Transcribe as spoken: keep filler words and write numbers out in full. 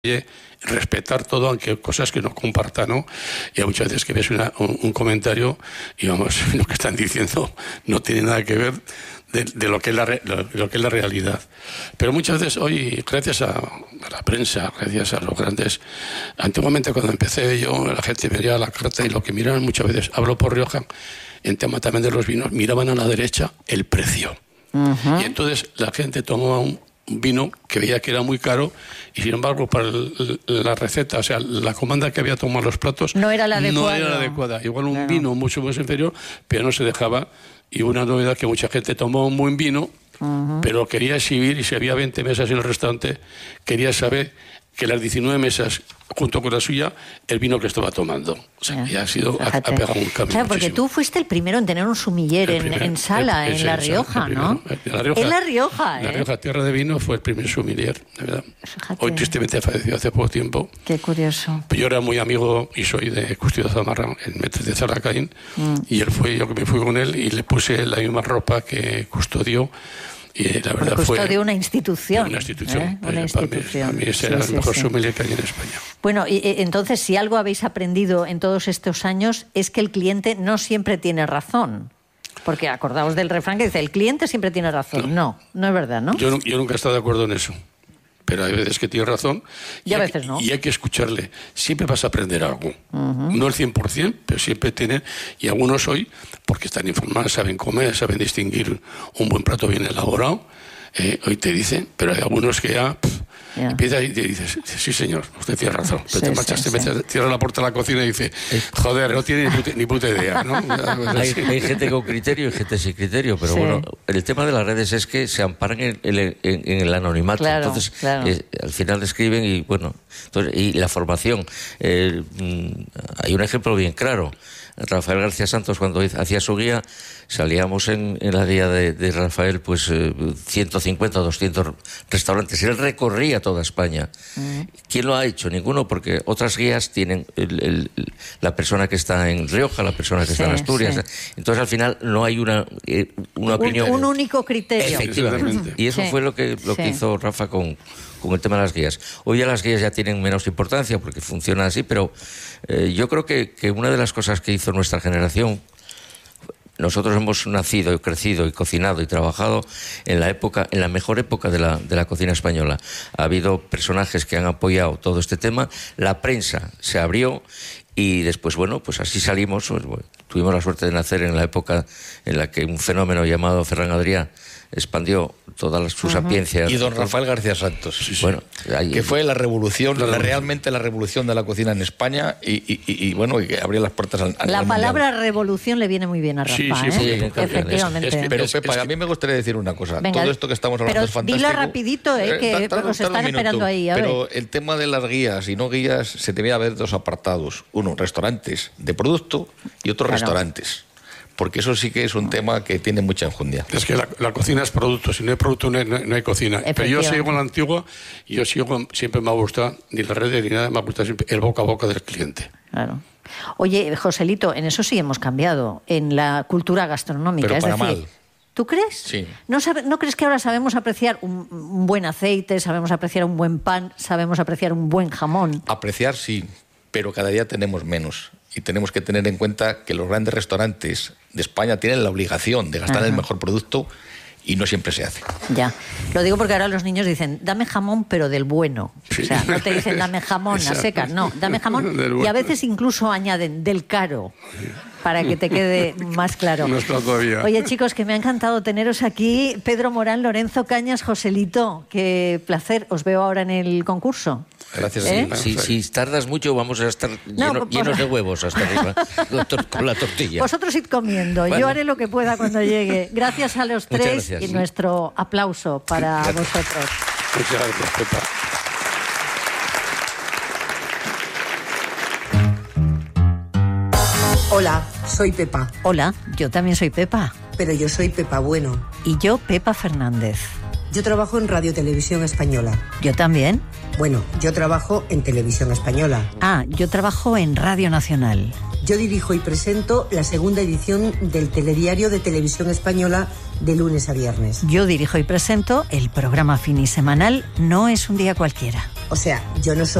respetar todo, aunque cosas que no compartan, ¿no? Y hay muchas veces que ves una, un, un comentario y vamos, lo que están diciendo no tiene nada que ver de, de lo, que es la, lo, lo que es la realidad. Pero muchas veces hoy, gracias a, a la prensa, gracias a los grandes... Antiguamente cuando empecé yo, la gente veía la carta y lo que miraban muchas veces, hablo por Rioja, en tema también de los vinos, miraban a la derecha el precio. Uh-huh. Y entonces la gente tomaba un vino que veía que era muy caro y sin embargo para el, la receta, o sea, la comanda que había tomado los platos no era la adecuada. No era la adecuada. Igual un claro. vino mucho más inferior, pero no se dejaba. Y una novedad que mucha gente tomó un buen vino, uh-huh. pero quería exhibir, y si había veinte mesas en el restaurante, quería saber que las diecinueve mesas, junto con la suya, el vino que estaba tomando. O sea, ya ha sido, ha, ha pegado un cambio. Claro, porque tú fuiste el primero en tener un sumiller en, primer, en Sala, el, el, en La Rioja, el ¿no? En La Rioja, en La Rioja, ¿eh? La Rioja, tierra de vino, fue el primer sumiller, de verdad. Fíjate. Hoy tristemente falleció hace poco tiempo. Qué curioso. Yo era muy amigo y soy de Custodio Zamarra, el maître de Zalacaín, mm. y él fue, yo que me fui con él y le puse la misma ropa que custodió. Y la verdad justo fue de una institución. Una institución. ¿eh? Una institución. Para mí, para mí ese era sí, el mejor sí, sommelier que hay en España. Bueno, y, y, entonces, si algo habéis aprendido en todos estos años es que el cliente no siempre tiene razón. Porque acordaos del refrán que dice, el cliente siempre tiene razón. No, no, no es verdad, ¿no? Yo, yo nunca he estado de acuerdo en eso. Pero hay veces que tiene razón y, y a veces no. Y hay que escucharle. Siempre vas a aprender algo. Uh-huh. No el cien por ciento, pero siempre tienen... Y algunos hoy, porque están informados, saben comer, saben distinguir un buen plato bien elaborado, eh, hoy te dicen, pero hay algunos que ya... Pff, yeah. Empieza y te dices, sí señor, usted tiene razón. Pero sí, te marchas, sí, te metes, sí. cierras la puerta de la cocina y dices, joder, no tiene ni puta, ni puta idea, ¿no? hay, hay gente con criterio y gente sin criterio, pero sí. bueno, el tema de las redes es que se amparan en, en, en el anonimato. Claro, entonces, claro. Eh, al final escriben y bueno, entonces, y la formación. Eh, hay un ejemplo bien claro. Rafael García Santos, cuando hacía su guía, salíamos en, en la guía de, de Rafael, pues eh, ciento cincuenta o doscientos restaurantes. Él recorría toda España. Uh-huh. ¿Quién lo ha hecho? Ninguno, porque otras guías tienen el, el, la persona que está en Rioja, la persona que sí, está en Asturias. Sí. Entonces, al final, no hay una, eh, una un, opinión. Un único criterio. Efectivamente. Y eso sí. fue lo que, lo sí. que hizo Rafa con... con el tema de las guías. Hoy ya las guías ya tienen menos importancia porque funcionan así, pero eh, yo creo que, que una de las cosas que hizo nuestra generación, nosotros hemos nacido y crecido y cocinado y trabajado en la época, en la mejor época de la, de la cocina española. Ha habido personajes que han apoyado todo este tema, la prensa se abrió y después, bueno, pues así salimos. Pues, bueno, tuvimos la suerte de nacer en la época en la que un fenómeno llamado Ferran Adrià expandió todas sus uh-huh. sapiencias. Y don Rafael García Santos, sí, sí. Bueno, ahí, que fue la revolución, la, la realmente la revolución de la cocina en España y, y, y, y bueno, y que abrió las puertas al, al La palabra mundial. Revolución le viene muy bien a Rafa, sí, sí, ¿eh? sí, efectivamente. Es que, pero Pepa, es que... a mí me gustaría decir una cosa. Venga, todo esto que estamos hablando pero es fantástico. Dilo rapidito, ¿eh? que eh, tal, os tal, están tal esperando ahí. A pero ver. el tema de las guías y no guías se debía haber dos apartados. Uno, restaurantes de producto y otro, claro. restaurantes. Porque eso sí que es un tema que tiene mucha enjundia. Es que la, la cocina es producto, si no hay producto no hay, no hay cocina. Pero yo sigo en la antigua y yo sigo, siempre me ha gustado, ni las redes ni nada, me ha gustado siempre el boca a boca del cliente. Claro. Oye, Joselito, en eso sí hemos cambiado, en la cultura gastronómica. Pero es para decir, mal. ¿Tú crees? Sí. ¿No, sabe, ¿No crees que ahora sabemos apreciar un, un buen aceite, sabemos apreciar un buen pan, sabemos apreciar un buen jamón? Apreciar sí, pero cada día tenemos menos. Y tenemos que tener en cuenta que los grandes restaurantes de España tienen la obligación de gastar Ajá. el mejor producto y no siempre se hace. Ya, lo digo porque ahora los niños dicen, dame jamón pero del bueno. Sí. O sea, no te dicen dame jamón a secas, no, dame jamón bueno. Y a veces incluso añaden del caro. Para que te quede más claro. No está todavía. Oye, chicos, que me ha encantado teneros aquí. Pedro Morán, Lorenzo Cañas, Joselito. Qué placer. Os veo ahora en el concurso. Gracias. ¿Eh? Si, si tardas mucho, vamos a estar lleno, no, llenos de huevos hasta arriba con la tortilla. Vosotros id comiendo. Vale. Yo haré lo que pueda cuando llegue. Gracias a los tres y nuestro aplauso para gracias. Vosotros. Muchas gracias, Pepa. Hola, soy Pepa. Hola, yo también soy Pepa. Pero yo soy Pepa Bueno. Y yo, Pepa Fernández. Yo trabajo en Radio Televisión Española. ¿Yo también? Bueno, yo trabajo en Televisión Española. Ah, yo trabajo en Radio Nacional. Yo dirijo y presento la segunda edición del telediario de Televisión Española de lunes a viernes. Yo dirijo y presento el programa finisemanal No es un día cualquiera. O sea, yo no soy